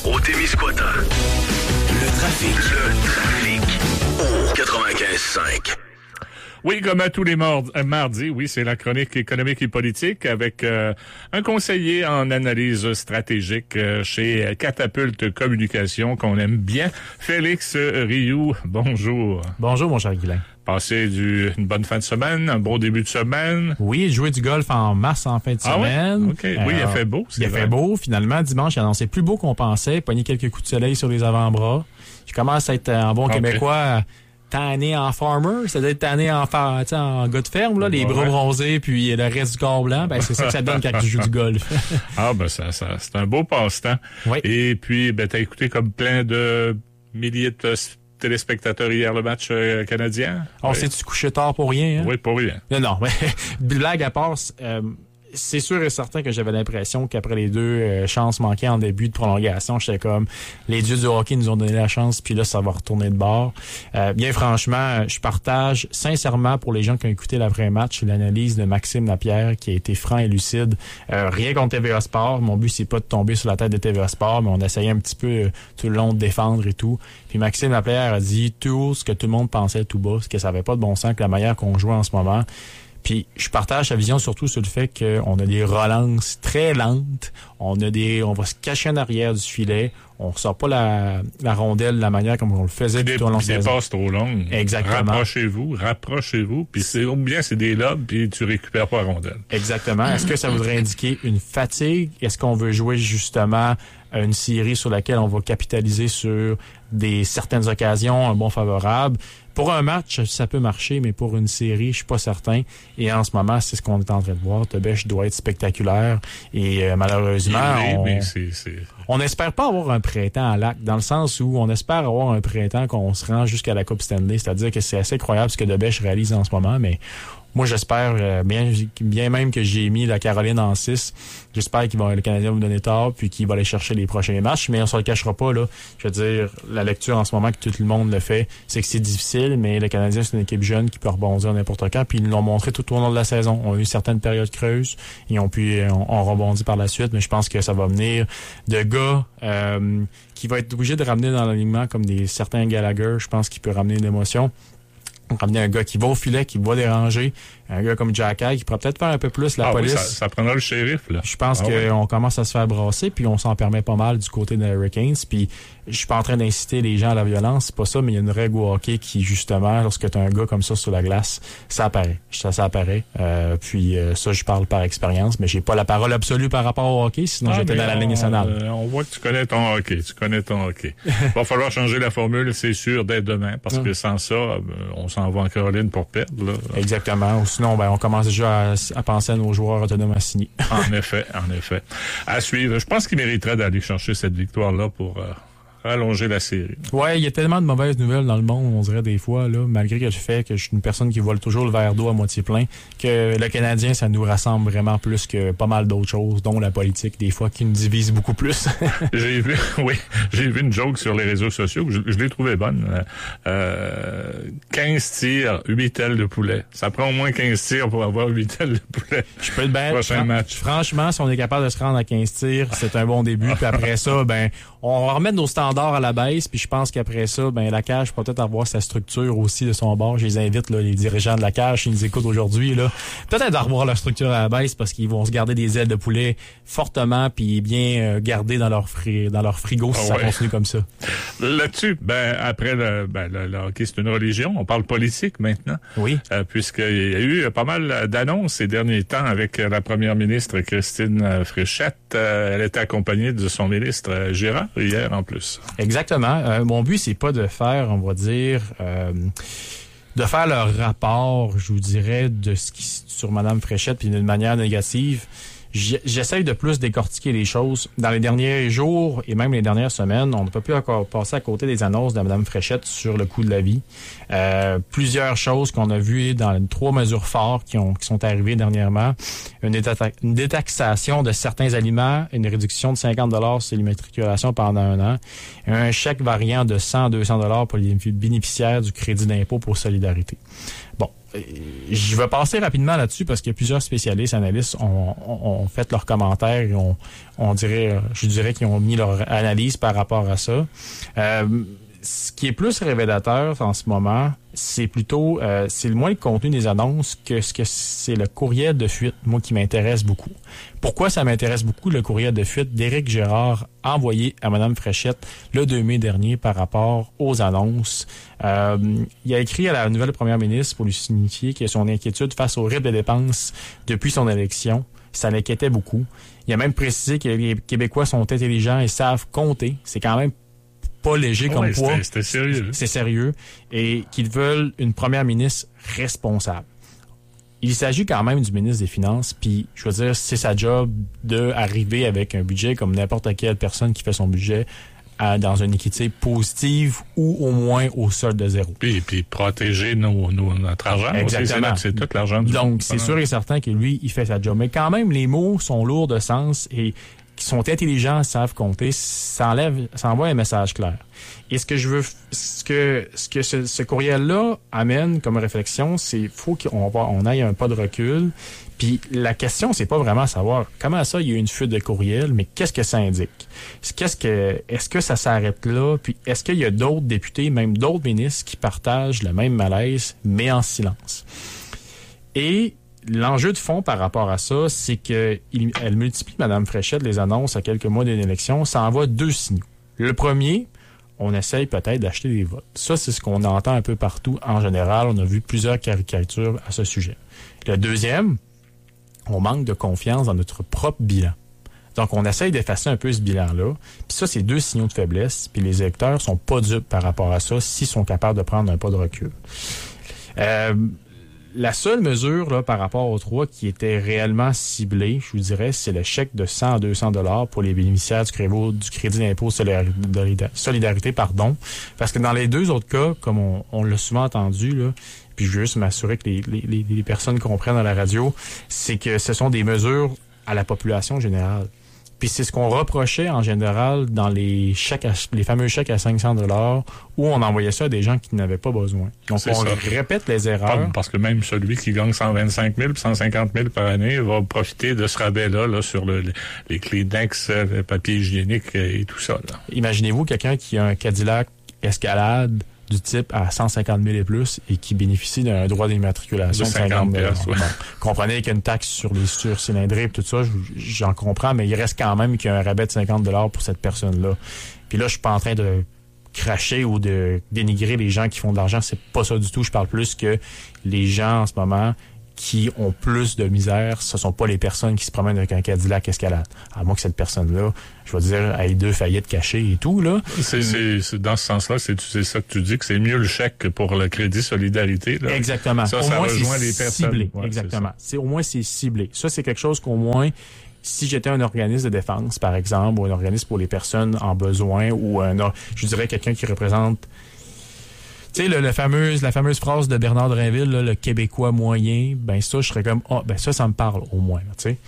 au Témiscouata. Le trafic au 95.5. Oui, comme à tous les mardis, oui, c'est la chronique économique et politique avec un conseiller en analyse stratégique chez Catapulte Communication qu'on aime bien, Félix Rioux. Bonjour. Bonjour, mon cher Guylain. Passez une bonne fin de semaine, un bon début de semaine. Oui, jouer du golf en mars en fin de semaine. Ouais? OK. Oui, il a fait beau. Il a fait beau. Finalement, dimanche, il a annoncé plus beau qu'on pensait. Pogné quelques coups de soleil sur les avant-bras. Je commence à être en bon québécois... tanné en farmer, c'est-à-dire tanné en gars de ferme, là, les bras bronzés puis le reste du corps blanc, ben c'est ça que ça donne quand tu joues du golf. Ah ben ça c'est un beau passe-temps. Oui. Et puis ben t'as écouté comme plein de milliers de téléspectateurs hier le match canadien. On s'est-tu couché tard pour rien, hein? Oui, pour rien. Non, mais blague à part, c'est sûr et certain que j'avais l'impression qu'après les deux chances manquées en début de prolongation, j'étais comme, les dieux du hockey nous ont donné la chance, puis là, ça va retourner de bord. Bien franchement, je partage sincèrement pour les gens qui ont écouté l'après-match l'analyse de Maxime Lapierre qui a été franc et lucide. Rien contre TVA Sport. Mon but, c'est pas de tomber sur la tête de TVA Sport, mais on essayait un petit peu tout le long de défendre et tout. Puis Maxime Lapierre a dit tout ce que tout le monde pensait tout bas, ce que ça avait pas de bon sens que la manière qu'on jouait en ce moment. Puis je partage sa vision surtout sur le fait qu'on a des relances très lentes. On va se cacher en arrière du filet. On sort pas la rondelle de la manière comme on le faisait tout au long de la saison. Des passes trop longues. Exactement. Rapprochez-vous. Puis c'est des lobes, puis tu récupères pas la rondelle. Exactement. Est-ce que ça voudrait indiquer une fatigue? Est-ce qu'on veut jouer justement une série sur laquelle on va capitaliser sur certaines occasions, un bon favorable? Pour un match, ça peut marcher, mais pour une série, je suis pas certain. Et en ce moment, c'est ce qu'on est en train de voir. Tebech doit être spectaculaire. Et malheureusement, on n'espère pas avoir un printemps à Lac, dans le sens où on espère avoir un printemps qu'on se rend jusqu'à la Coupe Stanley. C'est-à-dire que c'est assez incroyable ce que Tebech réalise en ce moment, mais moi, j'espère bien même que j'ai mis la Caroline en 6. J'espère le Canadien va me donner tort puis qu'il va aller chercher les prochains matchs. Mais on se le cachera pas, là. Je veux dire, la lecture en ce moment que tout le monde le fait, c'est que c'est difficile, mais le Canadien, c'est une équipe jeune qui peut rebondir n'importe quand. Puis ils l'ont montré tout au long de la saison. On a eu certaines périodes creuses et on rebondit par la suite. Mais je pense que ça va venir de gars qui va être obligé de ramener dans l'alignement comme certains Gallagher. Je pense qu'il peut ramener une émotion. Ramener un gars qui va au filet, qui va déranger. Un gars comme Jack High qui pourrait peut-être faire un peu plus la police. Oui, ça prendra le shérif, là. Je pense qu'on commence à se faire brasser, puis on s'en permet pas mal du côté des Hurricanes. Puis je suis pas en train d'inciter les gens à la violence, c'est pas ça, mais il y a une règle au hockey qui, justement, lorsque tu as un gars comme ça sur la glace, ça apparaît. Ça apparaît. Puis ça, je parle par expérience, mais j'ai pas la parole absolue par rapport au hockey, sinon j'étais dans la Ligue nationale. On voit que tu connais ton hockey. Va falloir changer la formule, c'est sûr, dès demain, parce que sans ça, on s'en va en Caroline pour perdre, là. Exactement. Sinon, on commence déjà à penser à nos joueurs autonomes à signer. En effet. À suivre. Je pense qu'il mériterait d'aller chercher cette victoire-là pour rallonger la série. Ouais, il y a tellement de mauvaises nouvelles dans le monde, on dirait des fois, là, malgré que je fais que je suis une personne qui vole toujours le verre d'eau à moitié plein, que le Canadien, ça nous rassemble vraiment plus que pas mal d'autres choses, dont la politique, des fois, qui nous divise beaucoup plus. J'ai vu une joke sur les réseaux sociaux, je l'ai trouvée bonne. 15 tirs, 8 ailes de poulet. Ça prend au moins 15 tirs pour avoir 8 ailes de poulet. Je peux être bête. Prochain match. Franchement, si on est capable de se rendre à 15 tirs, c'est un bon début. Puis après ça, on va remettre nos standards à la baisse, puis je pense qu'après ça, la cage peut peut-être avoir sa structure aussi de son bord. Je les invite, là, les dirigeants de la cage, s'ils nous écoutent aujourd'hui, là, peut-être à revoir leur structure à la baisse parce qu'ils vont se garder des ailes de poulet fortement puis bien gardées dans leur frigo si ça continue comme ça. Là-dessus, après le hockey, c'est une religion. On parle politique maintenant. Oui. Puisqu'il y a eu pas mal d'annonces ces derniers temps avec la première ministre Christine Fréchette. Elle était accompagnée de son ministre Girard hier en plus. Exactement. Mon but, c'est pas de faire, on va dire, de faire le rapport, je vous dirais, de ce qui sur Mme Fréchette puis d'une manière négative. J'essaye de plus décortiquer les choses. Dans les derniers jours et même les dernières semaines, on ne peut plus encore passer à côté des annonces de Mme Fréchette sur le coût de la vie. Plusieurs choses qu'on a vues dans les 3 mesures fortes qui sont arrivées dernièrement. Une détaxation de certains aliments, une réduction de 50$ sur l'immatriculation pendant 1 an, un chèque variant de 100 à 200$ pour les bénéficiaires du crédit d'impôt pour solidarité. Bon, je vais passer rapidement là-dessus parce que plusieurs spécialistes, analystes ont fait leurs commentaires et je dirais qu'ils ont mis leur analyse par rapport à ça. Ce qui est plus révélateur en ce moment, c'est plutôt, c'est moins le contenu des annonces que c'est le courriel de fuite, moi, qui m'intéresse beaucoup. Pourquoi ça m'intéresse beaucoup, le courriel de fuite d'Éric Gérard envoyé à Mme Fréchette le 2 mai dernier par rapport aux annonces? Il a écrit à la nouvelle première ministre pour lui signifier que son inquiétude face au rythme de dépenses depuis son élection, ça l'inquiétait beaucoup. Il a même précisé que les Québécois sont intelligents et savent compter. C'est quand même pas léger comme poids. C'était sérieux. C'est sérieux. Et qu'ils veulent une première ministre responsable. Il s'agit quand même du ministre des Finances, puis je veux dire, c'est sa job d'arriver avec un budget comme n'importe quelle personne qui fait son budget dans une équité positive ou au moins au solde de zéro. Puis protéger notre argent. Exactement. C'est tout l'argent du Donc, c'est sûr et certain que lui, il fait sa job. Mais quand même, les mots sont lourds de sens et qui sont intelligents, savent compter, ça envoie un message clair. Et ce que ce courriel-là amène comme réflexion, c'est faut qu'on aille un pas de recul. Puis la question, c'est pas vraiment savoir comment ça, il y a eu une fuite de courriel, mais qu'est-ce que ça indique? Est-ce que ça s'arrête là? Puis est-ce qu'il y a d'autres députés, même d'autres ministres qui partagent le même malaise, mais en silence? Et l'enjeu de fond par rapport à ça, c'est qu'elle multiplie, Mme Fréchette, les annonces à quelques mois d'une élection. Ça envoie deux signaux. Le premier, on essaye peut-être d'acheter des votes. Ça, c'est ce qu'on entend un peu partout en général. On a vu plusieurs caricatures à ce sujet. Le deuxième, on manque de confiance dans notre propre bilan. Donc, on essaye d'effacer un peu ce bilan-là. Puis ça, c'est deux signaux de faiblesse. Puis les électeurs sont pas dupes par rapport à ça s'ils sont capables de prendre un pas de recul. La seule mesure là, par rapport aux trois qui était réellement ciblée, je vous dirais, c'est le chèque de 100 à 200 $ pour les bénéficiaires du crédit d'impôt solidarité, parce que dans les deux autres cas, comme on l'a souvent entendu, là, puis je veux juste m'assurer que les personnes comprennent à la radio, c'est que ce sont des mesures à la population générale. Puis c'est ce qu'on reprochait en général dans les fameux chèques à 500 $ où on envoyait ça à des gens qui n'avaient pas besoin. Donc on répète les erreurs. Parce que même celui qui gagne 125 000 et 150 000 par année va profiter de ce rabais-là sur les Kleenex, le papier hygiénique et tout ça. Là. Imaginez-vous quelqu'un qui a un Cadillac Escalade du type à 150 000 et plus et qui bénéficie d'un droit d'immatriculation de 50 000 $. Ouais. Bon, comprenez qu'il y a une taxe sur les surcylindrés et tout ça, j'en comprends, mais il reste quand même qu'il y a un rabais de 50 $ pour cette personne-là. Puis là, je suis pas en train de cracher ou de dénigrer les gens qui font de l'argent, c'est pas ça du tout. Je parle plus que les gens en ce moment qui ont plus de misère, ce sont pas les personnes qui se promènent avec un Cadillac Escalade. À moins que cette personne-là, je vais dire, ait 2 faillites cachées et tout, là. C'est dans ce sens-là, c'est ça que tu dis, que c'est mieux le chèque que pour le crédit solidarité, là. Exactement. Ça rejoint les personnes. Ciblé. Ouais, exactement. Au moins, c'est ciblé. Ça, c'est quelque chose qu'au moins, si j'étais un organisme de défense, par exemple, ou un organisme pour les personnes en besoin, ou je dirais quelqu'un qui représente, tu sais, la fameuse phrase de Bernard Drinville, là, le Québécois moyen, ben ça, je serais comme, ça me parle au moins, tu sais.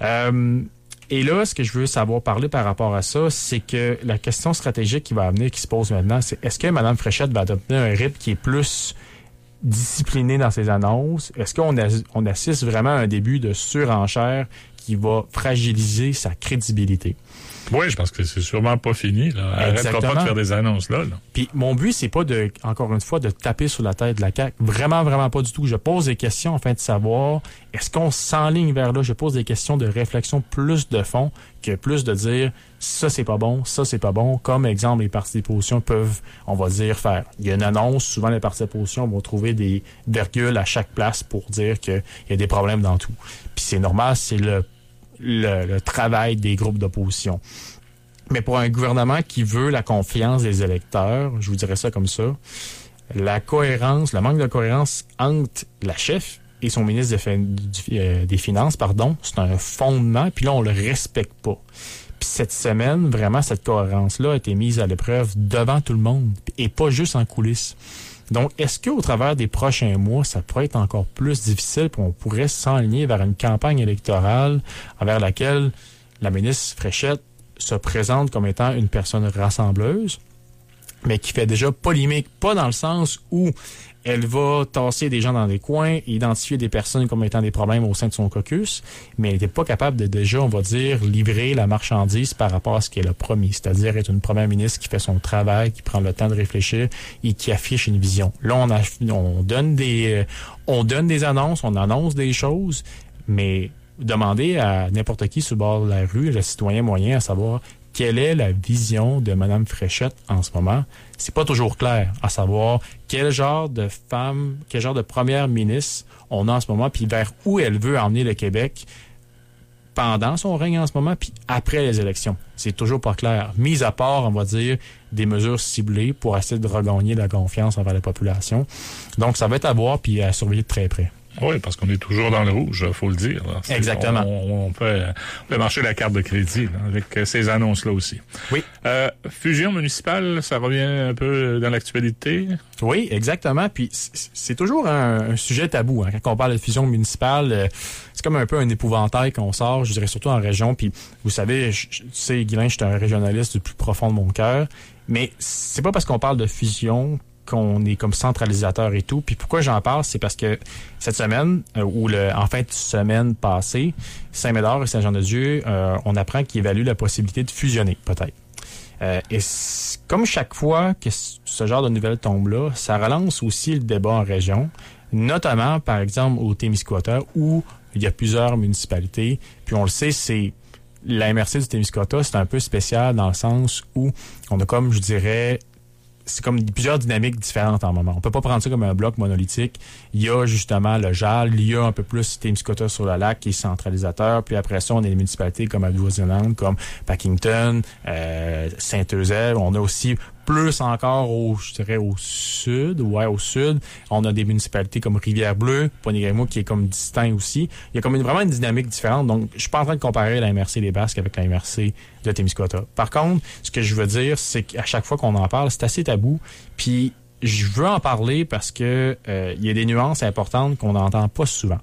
Et là, ce que je veux savoir parler par rapport à ça, c'est que la question stratégique qui va venir, qui se pose maintenant, c'est est-ce que Mme Fréchette va adopter un rythme qui est plus discipliné dans ses annonces? Est-ce qu'on assiste vraiment à un début de surenchère qui va fragiliser sa crédibilité? Oui, je pense que c'est sûrement pas fini. Là. Arrêtera pas de faire des annonces là. Puis mon but, c'est pas encore une fois, de taper sur la tête de la CAQ. Vraiment, vraiment pas du tout. Je pose des questions afin de savoir, est-ce qu'on s'enligne vers là? Je pose des questions de réflexion plus de fond que plus de dire, ça c'est pas bon, ça c'est pas bon. Comme exemple, les partis d'opposition peuvent, on va dire, faire. Il y a une annonce, souvent les partis d'opposition vont trouver des virgules à chaque place pour dire qu'il y a des problèmes dans tout. Puis c'est normal, c'est le travail des groupes d'opposition. Mais pour un gouvernement qui veut la confiance des électeurs, je vous dirais ça comme ça, le manque de cohérence entre la chef et son ministre des Finances, c'est un fondement, puis là, on le respecte pas. Puis cette semaine, vraiment, cette cohérence-là a été mise à l'épreuve devant tout le monde, et pas juste en coulisses. Donc, est-ce qu'au travers des prochains mois, ça pourrait être encore plus difficile, puis on pourrait s'enligner vers une campagne électorale envers laquelle la ministre Fréchette se présente comme étant une personne rassembleuse? mais qui fait déjà polémique, pas dans le sens où elle va tasser des gens dans des coins, identifier des personnes comme étant des problèmes au sein de son caucus, mais elle n'était pas capable de déjà, on va dire, livrer la marchandise par rapport à ce qu'elle a promis, c'est-à-dire être une première ministre qui fait son travail, qui prend le temps de réfléchir et qui affiche une vision. Là, on donne des annonces, on annonce des choses, mais demander à n'importe qui sur le bord de la rue, le citoyen moyen, à savoir quelle est la vision de Mme Fréchette en ce moment, c'est pas toujours clair, à savoir quel genre de femme, quel genre de première ministre on a en ce moment, puis vers où elle veut emmener le Québec pendant son règne en ce moment, puis après les élections. C'est toujours pas clair. Mis à part, on va dire, des mesures ciblées pour essayer de regagner la confiance envers la population. Donc, ça va être à voir puis à surveiller de très près. Oui, parce qu'on est toujours dans le rouge, faut le dire. Là. Exactement. On peut marcher la carte de crédit là, avec ces annonces-là aussi. Oui. Fusion municipale, ça revient un peu dans l'actualité? Oui, exactement. Puis c'est toujours un sujet tabou. Hein. Quand on parle de fusion municipale, c'est comme un peu un épouvantail qu'on sort, je dirais surtout en région. Puis vous savez, tu sais, Guylain, je suis un régionaliste du plus profond de mon cœur. Mais c'est pas parce qu'on parle de fusion qu'on est comme centralisateur et tout. Puis pourquoi j'en parle, c'est parce que cette semaine, en fin de semaine passée, Saint-Médard et Saint-Jean-de-Dieu, on apprend qu'ils évaluent la possibilité de fusionner, peut-être. Et comme chaque fois que ce genre de nouvelles tombe là, ça relance aussi le débat en région, notamment, par exemple, au Témiscouata, où il y a plusieurs municipalités. Puis on le sait, c'est la MRC du Témiscouata, c'est un peu spécial dans le sens où on a comme, je dirais, c'est comme plusieurs dynamiques différentes en moment. On peut pas prendre ça comme un bloc monolithique. Il y a justement le JAL, il y a un peu plus Témiscouata sur le lac qui est centralisateur, puis après ça, on a des municipalités comme Abitibi-Oisillonnante, comme Packington, Saint-Eusèbe. On a aussi plus encore au sud. On a des municipalités comme Rivière-Bleue, Pointe-Grémaux qui est comme distinct aussi. Il y a comme vraiment une dynamique différente. Donc, je suis pas en train de comparer la MRC des Basques avec la MRC de Témiscouata. Par contre, ce que je veux dire, c'est qu'à chaque fois qu'on en parle, c'est assez tabou. Puis, je veux en parler parce que il y a des nuances importantes qu'on n'entend pas souvent.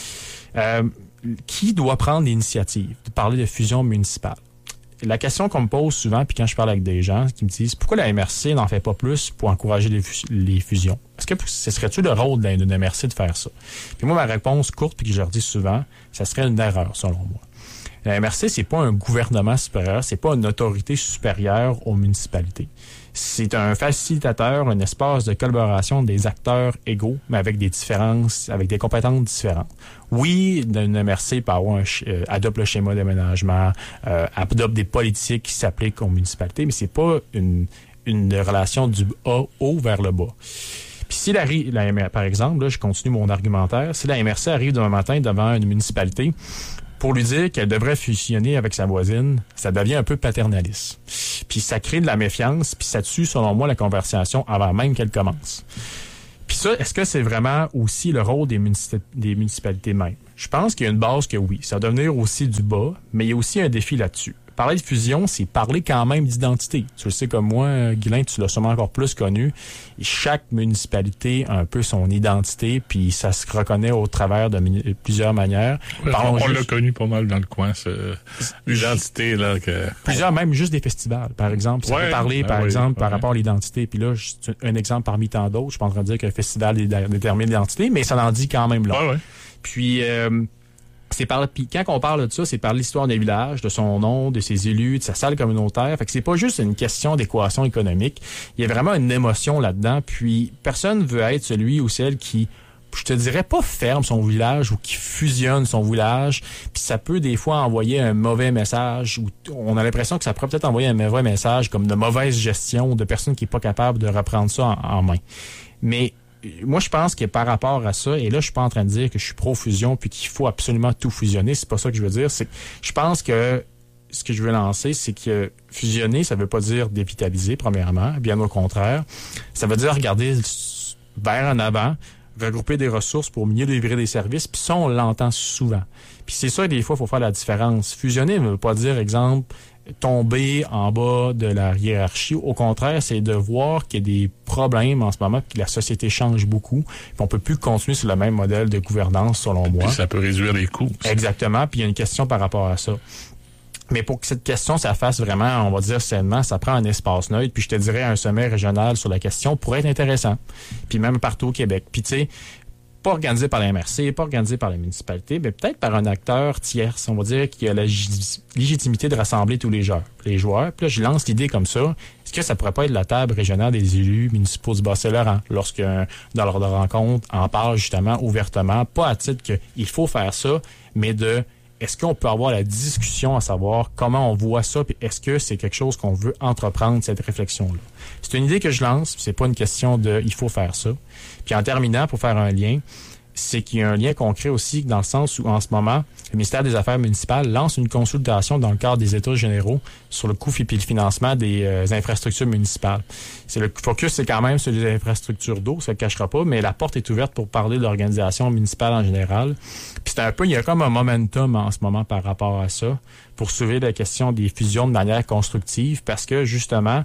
Qui doit prendre l'initiative de parler de fusion municipale? La question qu'on me pose souvent, puis quand je parle avec des gens qui me disent pourquoi la MRC n'en fait pas plus pour encourager les fusions? Est-ce que ce serait-tu le rôle d'une MRC de faire ça? Puis moi, ma réponse courte, puis que je leur dis souvent, ça serait une erreur, selon moi. La MRC, c'est pas un gouvernement supérieur, c'est pas une autorité supérieure aux municipalités. C'est un facilitateur, un espace de collaboration des acteurs égaux, mais avec des différences, avec des compétences différentes. Oui, une MRC peut avoir adopte le schéma d'aménagement, adopte des politiques qui s'appliquent aux municipalités, mais c'est pas une relation du haut vers le bas. Puis si par exemple, là, je continue mon argumentaire, si la MRC arrive demain matin devant une municipalité pour lui dire qu'elle devrait fusionner avec sa voisine, ça devient un peu paternaliste. Puis ça crée de la méfiance, puis ça tue, selon moi, la conversation avant même qu'elle commence. Puis ça, est-ce que c'est vraiment aussi le rôle des municipalités mêmes? Je pense qu'il y a une base que oui, ça doit venir aussi du bas, mais il y a aussi un défi là-dessus. Parler de fusion, c'est parler quand même d'identité. Tu le sais comme moi, Guylain, tu l'as sûrement encore plus connu. Chaque municipalité a un peu son identité, puis ça se reconnaît au travers de plusieurs manières. On l'a connu pas mal dans le coin, l'identité. Là, plusieurs, même juste des festivals, par exemple. Ça peut parler, par exemple, par rapport à l'identité. Puis là, un exemple parmi tant d'autres. Je suis pas en train de dire qu'un festival détermine l'identité, mais ça en dit quand même là. Ouais. Puis... Puis quand on parle de ça, c'est par l'histoire des villages, de son nom, de ses élus, de sa salle communautaire. Fait que c'est pas juste une question d'équation économique. Il y a vraiment une émotion là-dedans. Puis personne veut être celui ou celle qui, je te dirais pas ferme son village ou qui fusionne son village. Puis ça peut des fois envoyer un mauvais message. Ou on a l'impression que ça pourrait peut-être envoyer un mauvais message comme de mauvaise gestion, de personnes qui est pas capable de reprendre ça en main. Mais moi, je pense que par rapport à ça, et là, je suis pas en train de dire que je suis pro-fusion puis qu'il faut absolument tout fusionner. C'est pas ça que je veux dire. C'est, je pense que ce que je veux lancer, c'est que fusionner, ça veut pas dire dévitaliser, premièrement. Bien au contraire. Ça veut dire regarder vers en avant, regrouper des ressources pour mieux livrer des services. Puis ça, on l'entend souvent. Puis c'est ça, des fois, il faut faire la différence. Fusionner ne veut pas dire, exemple, tomber en bas de la hiérarchie. Au contraire, c'est de voir qu'il y a des problèmes en ce moment, que la société change beaucoup, puis on peut plus continuer sur le même modèle de gouvernance, selon moi. Puis ça peut réduire les coûts. Exactement, puis il y a une question par rapport à ça. Mais pour que cette question, ça fasse vraiment, on va dire sainement, ça prend un espace neutre. Puis je te dirais, un sommet régional sur la question pourrait être intéressant. Puis même partout au Québec. Puis tu sais, pas organisé par la MRC, pas organisé par la municipalité, mais peut-être par un acteur tierce, on va dire, qui a la légitimité de rassembler tous les joueurs. Puis là, je lance l'idée comme ça. Est-ce que ça pourrait pas être la table régionale des élus municipaux du Bas-Saint-Laurent, lorsque, dans leur rencontre, en parle justement ouvertement, pas à titre qu'il faut faire ça, mais de est-ce qu'on peut avoir la discussion à savoir comment on voit ça, puis est-ce que c'est quelque chose qu'on veut entreprendre, cette réflexion-là? C'est une idée que je lance, c'est pas une question de il faut faire ça. Puis en terminant, pour faire un lien, c'est qu'il y a un lien concret aussi dans le sens où, en ce moment, le ministère des Affaires municipales lance une consultation dans le cadre des États généraux sur le coût et puis le financement des infrastructures municipales. Le focus, c'est quand même sur les infrastructures d'eau, ça ne le cachera pas, mais la porte est ouverte pour parler de l'organisation municipale en général. Puis c'est un peu, il y a comme un momentum en ce moment par rapport à ça, pour soulever la question des fusions de manière constructive, parce que justement,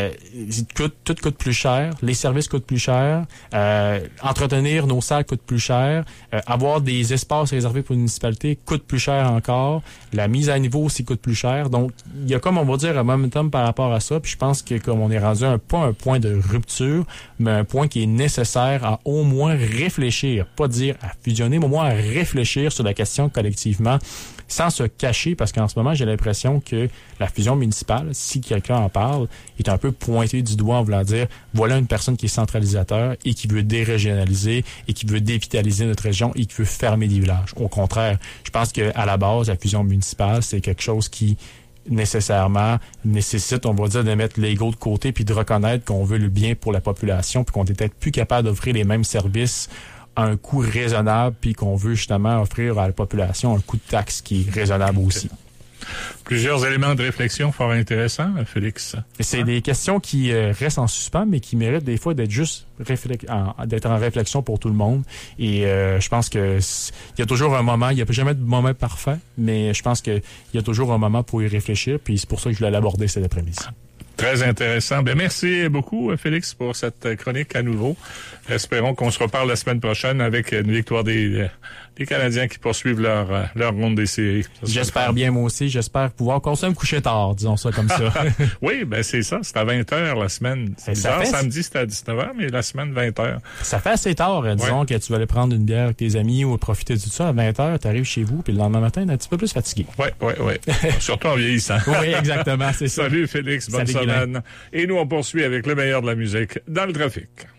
tout coûte plus cher, les services coûtent plus cher, entretenir nos salles coûte plus cher, avoir des espaces réservés pour les municipalités coûte plus cher encore, la mise à niveau aussi coûte plus cher. Donc, il y a comme, on va dire, un momentum par rapport à ça, puis je pense que comme on est rendu pas un point de rupture, mais un point qui est nécessaire à au moins réfléchir, pas dire à fusionner, mais au moins à réfléchir sur la question collectivement, sans se cacher, parce qu'en ce moment, j'ai l'impression que la fusion municipale, si quelqu'un en parle, est un peu pointé du doigt en voulant dire, voilà une personne qui est centralisateur et qui veut dérégionaliser et qui veut dévitaliser notre région et qui veut fermer des villages. Au contraire, je pense qu'à la base, la fusion municipale, c'est quelque chose qui nécessairement nécessite, on va dire, de mettre l'ego de côté puis de reconnaître qu'on veut le bien pour la population puis qu'on est peut-être plus capable d'offrir les mêmes services à un coût raisonnable puis qu'on veut justement offrir à la population un coût de taxe qui est raisonnable aussi. Plusieurs éléments de réflexion fort intéressants, Félix. C'est des questions qui restent en suspens, mais qui méritent des fois d'être juste d'être en réflexion pour tout le monde. Et je pense que il y a toujours un moment, il n'y a jamais de moment parfait, mais je pense qu'il y a toujours un moment pour y réfléchir, puis c'est pour ça que je voulais l'aborder cet après-midi. Très intéressant. Ben, merci beaucoup, Félix, pour cette chronique à nouveau. Espérons qu'on se reparle la semaine prochaine avec une victoire des Canadiens qui poursuivent leur ronde des séries. J'espère bien, moi aussi. J'espère pouvoir continuer à me coucher tard, disons ça comme ça. Oui, ben c'est ça. C'est à 20h la semaine. Samedi, c'était à 19h, mais la semaine, 20h. Ça fait assez tard. Disons que tu vas aller prendre une bière avec tes amis ou profiter de tout ça. À 20h, tu arrives chez vous, puis le lendemain matin, tu es un petit peu plus fatigué. Oui. Surtout en vieillissant. Oui, exactement. C'est ça. Salut, Félix. Bonne semaine. Et nous, on poursuit avec le meilleur de la musique dans le trafic.